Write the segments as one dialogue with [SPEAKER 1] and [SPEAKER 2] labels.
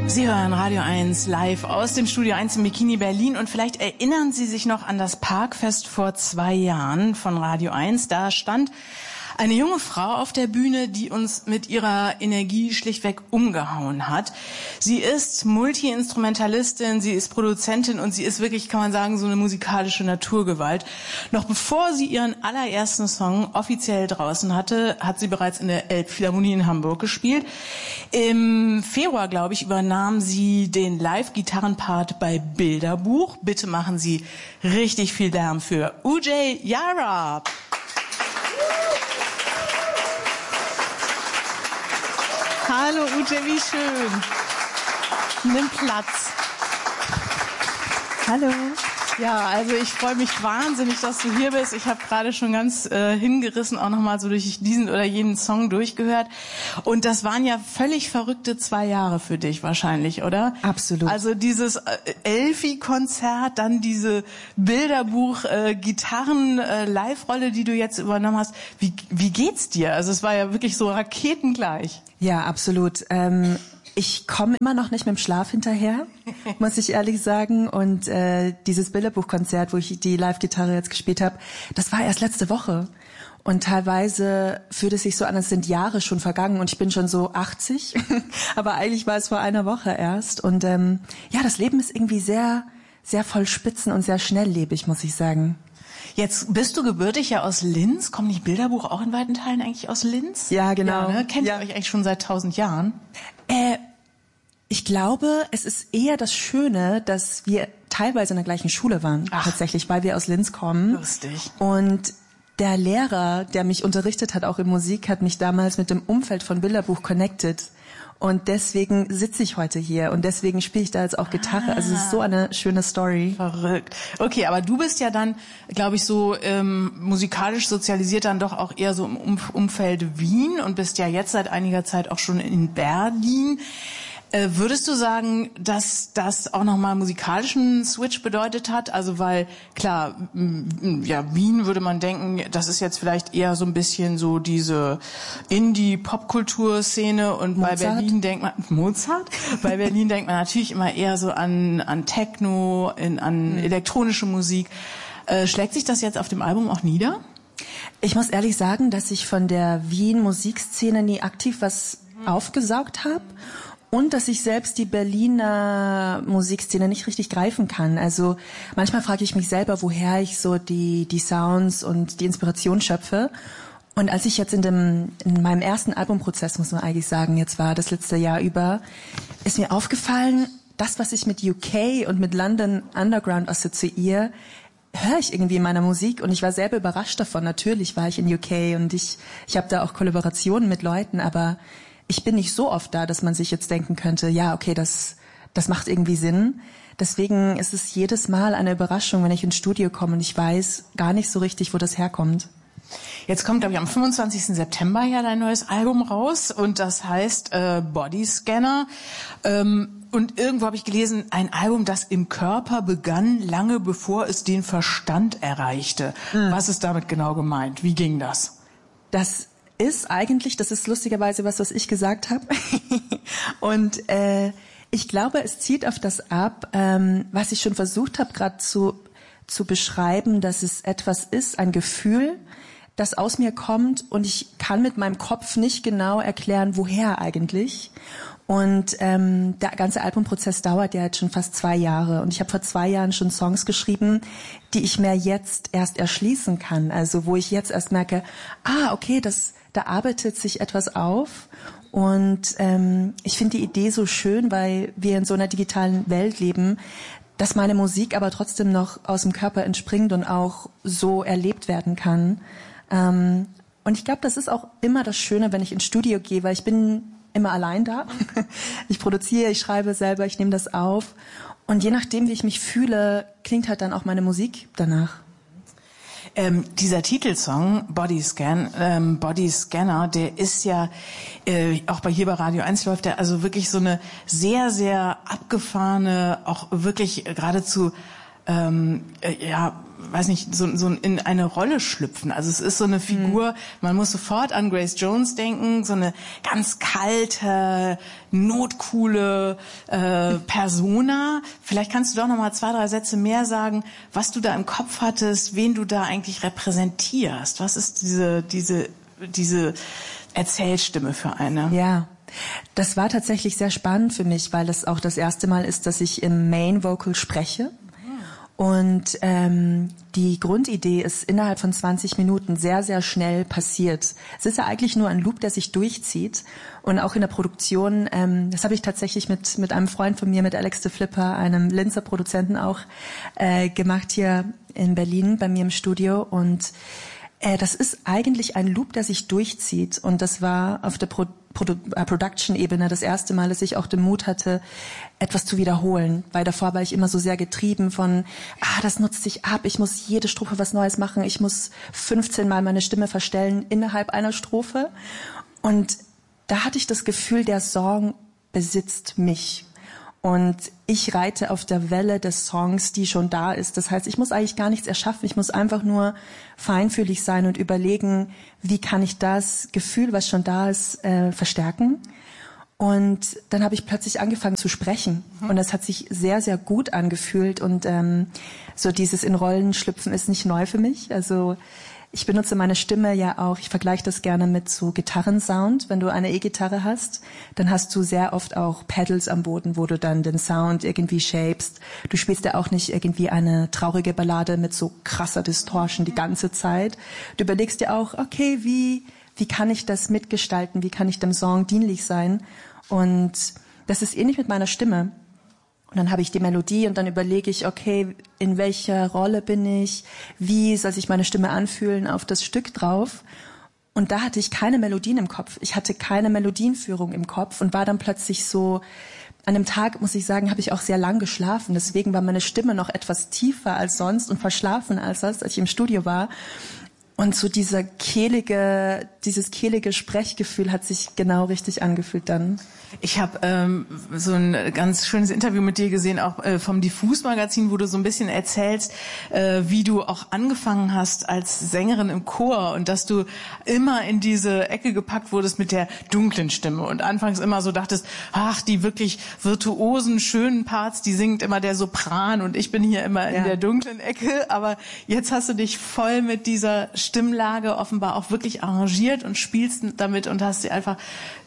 [SPEAKER 1] Sie hören Radio 1 live aus dem Studio 1 in Bikini Berlin und vielleicht erinnern Sie sich noch an das Parkfest vor 2 Jahren von Radio 1. Da stand eine junge Frau auf der Bühne, die uns mit ihrer Energie schlichtweg umgehauen hat. Sie ist Multi-Instrumentalistin, sie ist Produzentin und sie ist wirklich, kann man sagen, so eine musikalische Naturgewalt. Noch bevor sie ihren allerersten Song offiziell draußen hatte, hat sie bereits in der Elbphilharmonie in Hamburg gespielt. Im Februar, glaube ich, übernahm sie den Live-Gitarrenpart bei Bilderbuch. Bitte machen Sie richtig viel Lärm für Ujay Yara. Hallo Ute, wie schön. Nimm Platz.
[SPEAKER 2] Hallo.
[SPEAKER 1] Ja, also ich freue mich wahnsinnig, dass du hier bist. Ich habe gerade schon ganz hingerissen, auch nochmal so durch diesen oder jenen Song durchgehört. Und das waren ja völlig verrückte 2 Jahre für dich wahrscheinlich, oder?
[SPEAKER 2] Absolut.
[SPEAKER 1] Also dieses Elfi-Konzert, dann diese Bilderbuch-Gitarren-Live-Rolle, die du jetzt übernommen hast. Wie geht's dir? Also es war ja wirklich so raketengleich.
[SPEAKER 2] Ja, absolut. Ich komme immer noch nicht mit dem Schlaf hinterher, muss ich ehrlich sagen. Und dieses Bilderbuchkonzert, wo ich die Live-Gitarre jetzt gespielt habe, das war erst letzte Woche. Und teilweise fühlt es sich so an, als sind Jahre schon vergangen und ich bin schon so 80. Aber eigentlich war es vor einer Woche erst. Und ja, das Leben ist irgendwie sehr, sehr voll Spitzen und sehr schnelllebig, muss ich sagen.
[SPEAKER 1] Jetzt bist du gebürtig ja aus Linz. Kommt nicht Bilderbuch auch in weiten Teilen eigentlich aus Linz?
[SPEAKER 2] Ja, genau.
[SPEAKER 1] Ja, ne? Kennt ihr euch eigentlich schon seit 1000 Jahren?
[SPEAKER 2] Ich glaube, es ist eher das Schöne, dass wir teilweise in der gleichen Schule waren, tatsächlich, weil wir aus Linz kommen.
[SPEAKER 1] Lustig.
[SPEAKER 2] Und der Lehrer, der mich unterrichtet hat, auch in Musik, hat mich damals mit dem Umfeld von Bilderbuch connected. Und deswegen sitze ich heute hier und deswegen spiele ich da jetzt auch Gitarre. Also es ist so eine schöne Story.
[SPEAKER 1] Verrückt. Okay, aber du bist ja dann, glaube ich, so musikalisch sozialisiert dann doch auch eher so im Umfeld Wien und bist ja jetzt seit einiger Zeit auch schon in Berlin. Würdest du sagen, dass das auch nochmal musikalischen Switch bedeutet hat? Also weil, klar, ja, Wien würde man denken, das ist jetzt vielleicht eher so ein bisschen so diese Indie-Popkultur-Szene und
[SPEAKER 2] Mozart?
[SPEAKER 1] Bei Berlin denkt man, Mozart? Bei Berlin denkt man natürlich immer eher so an Techno, an elektronische Musik. Schlägt sich das jetzt auf dem Album auch nieder?
[SPEAKER 2] Ich muss ehrlich sagen, dass ich von der Wien-Musikszene nie aktiv was aufgesaugt habe. Und dass ich selbst die Berliner Musikszene nicht richtig greifen kann. Also manchmal frage ich mich selber, woher ich so die Sounds und die Inspiration schöpfe. Und als ich jetzt in meinem ersten Albumprozess, muss man eigentlich sagen, jetzt war das letzte Jahr über, ist mir aufgefallen, das, was ich mit UK und mit London Underground assoziiere, höre ich irgendwie in meiner Musik. Und ich war selber überrascht davon. Natürlich war ich in UK und ich habe da auch Kollaborationen mit Leuten, aber ich bin nicht so oft da, dass man sich jetzt denken könnte, ja, okay, das macht irgendwie Sinn. Deswegen ist es jedes Mal eine Überraschung, wenn ich ins Studio komme und ich weiß gar nicht so richtig, wo das herkommt.
[SPEAKER 1] Jetzt kommt, glaube ich, am 25. September ja dein neues Album raus und das heißt Bodyscanner. Und irgendwo habe ich gelesen, ein Album, das im Körper begann, lange bevor es den Verstand erreichte. Was ist damit genau gemeint? Wie ging das?
[SPEAKER 2] Das ist lustigerweise was ich gesagt habe. Und ich glaube, es zielt auf das ab, was ich schon versucht habe, gerade zu beschreiben, dass es etwas ist, ein Gefühl, das aus mir kommt und ich kann mit meinem Kopf nicht genau erklären, woher eigentlich. Und der ganze Albumprozess dauert ja jetzt schon fast 2 Jahre. Und ich habe vor 2 Jahren schon Songs geschrieben, die ich mir jetzt erst erschließen kann. Also wo ich jetzt erst merke, okay, da arbeitet sich etwas auf. Und ich finde die Idee so schön, weil wir in so einer digitalen Welt leben, dass meine Musik aber trotzdem noch aus dem Körper entspringt und auch so erlebt werden kann. Und ich glaube, das ist auch immer das Schöne, wenn ich ins Studio gehe, weil ich bin immer allein da. Ich produziere, ich schreibe selber, ich nehme das auf. Und je nachdem, wie ich mich fühle, klingt halt dann auch meine Musik danach.
[SPEAKER 1] Dieser Titelsong Bodyscanner, der ist ja auch hier bei Radio 1 läuft der also wirklich so eine sehr, sehr abgefahrene, auch wirklich geradezu weiß nicht, so in eine Rolle schlüpfen. Also es ist so eine Figur, man muss sofort an Grace Jones denken, so eine ganz kalte, notcoole Persona. Vielleicht kannst du doch noch mal 2, 3 Sätze mehr sagen, was du da im Kopf hattest, wen du da eigentlich repräsentierst. Was ist diese Erzählstimme für eine?
[SPEAKER 2] Ja, das war tatsächlich sehr spannend für mich, weil es auch das erste Mal ist, dass ich im Main Vocal spreche. Und die Grundidee ist innerhalb von 20 Minuten sehr, sehr schnell passiert. Es ist ja eigentlich nur ein Loop, der sich durchzieht. Und auch in der Produktion, das habe ich tatsächlich mit einem Freund von mir, mit Alex de Flipper, einem Linzer Produzenten auch, gemacht hier in Berlin bei mir im Studio. Und das ist eigentlich ein Loop, der sich durchzieht. Und das war auf der Production-Ebene das erste Mal, dass ich auch den Mut hatte, etwas zu wiederholen. Weil davor war ich immer so sehr getrieben von, das nutzt sich ab, ich muss jede Strophe was Neues machen, ich muss 15 Mal meine Stimme verstellen innerhalb einer Strophe. Und da hatte ich das Gefühl, der Song besitzt mich. Und ich reite auf der Welle des Songs, die schon da ist. Das heißt, ich muss eigentlich gar nichts erschaffen. Ich muss einfach nur feinfühlig sein und überlegen, wie kann ich das Gefühl, was schon da ist, verstärken. Und dann habe ich plötzlich angefangen zu sprechen. Und das hat sich sehr, sehr gut angefühlt. Und so dieses in Rollen schlüpfen ist nicht neu für mich. Also ich benutze meine Stimme ja auch, ich vergleiche das gerne mit so Gitarrensound. Wenn du eine E-Gitarre hast, dann hast du sehr oft auch Pedals am Boden, wo du dann den Sound irgendwie shapest. Du spielst ja auch nicht irgendwie eine traurige Ballade mit so krasser Distortion die ganze Zeit. Du überlegst dir auch, okay, wie kann ich das mitgestalten? Wie kann ich dem Song dienlich sein? Und das ist ähnlich mit meiner Stimme. Und dann habe ich die Melodie und dann überlege ich, okay, in welcher Rolle bin ich? Wie soll sich meine Stimme anfühlen auf das Stück drauf? Und da hatte ich keine Melodien im Kopf. Ich hatte keine Melodienführung im Kopf und war dann plötzlich so, an dem Tag, muss ich sagen, habe ich auch sehr lang geschlafen. Deswegen war meine Stimme noch etwas tiefer als sonst und verschlafen als sonst, als ich im Studio war. Und so dieses kehlige Sprechgefühl hat sich genau richtig angefühlt dann.
[SPEAKER 1] Ich habe so ein ganz schönes Interview mit dir gesehen, auch vom Diffus-Magazin, wo du so ein bisschen erzählst, wie du auch angefangen hast als Sängerin im Chor und dass du immer in diese Ecke gepackt wurdest mit der dunklen Stimme und anfangs immer so dachtest, die wirklich virtuosen, schönen Parts, die singt immer der Sopran und ich bin hier immer in der dunklen Ecke, aber jetzt hast du dich voll mit dieser Stimmlage offenbar auch wirklich arrangiert und spielst damit und hast sie einfach,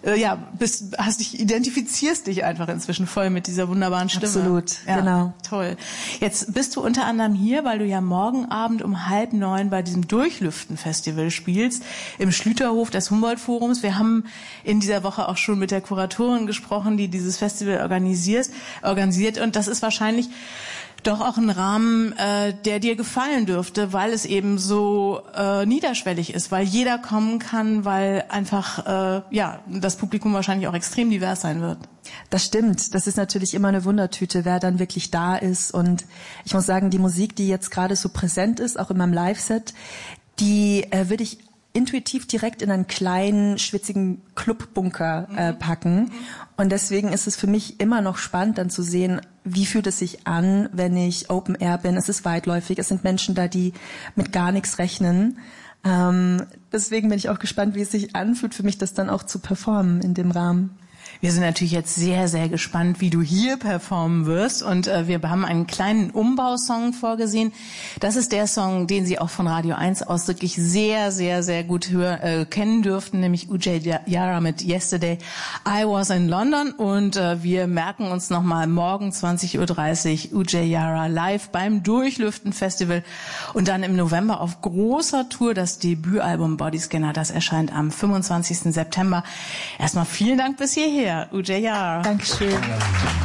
[SPEAKER 1] identifizierst dich einfach inzwischen voll mit dieser wunderbaren Stimme.
[SPEAKER 2] Absolut, ja, genau.
[SPEAKER 1] Toll. Jetzt bist du unter anderem hier, weil du ja morgen Abend um 8:30 bei diesem Durchlüften-Festival spielst, im Schlüterhof des Humboldt-Forums. Wir haben in dieser Woche auch schon mit der Kuratorin gesprochen, die dieses Festival organisiert und das ist wahrscheinlich doch auch ein Rahmen, der dir gefallen dürfte, weil es eben so niederschwellig ist, weil jeder kommen kann, weil einfach das Publikum wahrscheinlich auch extrem divers sein wird.
[SPEAKER 2] Das stimmt. Das ist natürlich immer eine Wundertüte, wer dann wirklich da ist. Und ich muss sagen, die Musik, die jetzt gerade so präsent ist, auch in meinem Live-Set, die würde ich intuitiv direkt in einen kleinen, schwitzigen Clubbunker packen. Und deswegen ist es für mich immer noch spannend, dann zu sehen, wie fühlt es sich an, wenn ich Open Air bin. Es ist weitläufig, es sind Menschen da, die mit gar nichts rechnen. Deswegen bin ich auch gespannt, wie es sich anfühlt, für mich das dann auch zu performen in dem Rahmen.
[SPEAKER 1] Wir sind natürlich jetzt sehr, sehr gespannt, wie du hier performen wirst. Und wir haben einen kleinen Umbausong vorgesehen. Das ist der Song, den Sie auch von Radio 1 aus wirklich sehr, sehr, sehr gut kennen dürften, nämlich Ujay Yara mit Yesterday I Was in London. Und wir merken uns nochmal morgen 20:30 Uhr Ujay Yara live beim Durchlüften-Festival. Und dann im November auf großer Tour das Debütalbum Bodyscanner. Das erscheint am 25. September. Erstmal vielen Dank bis hierher. Ujay Yara.
[SPEAKER 2] Dankeschön.